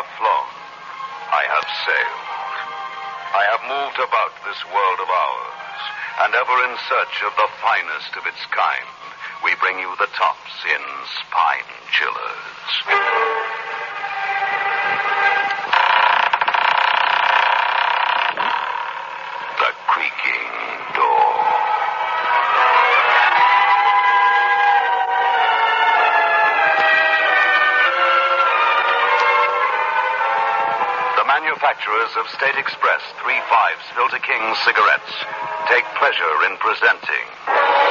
have flown. I have sailed. I have moved about this world of ours, and ever in search of the finest of its kind, we bring you the tops in Spine Chillers. The creaking door. The manufacturers of State Express 3/5 Filter King cigarettes take pleasure in presenting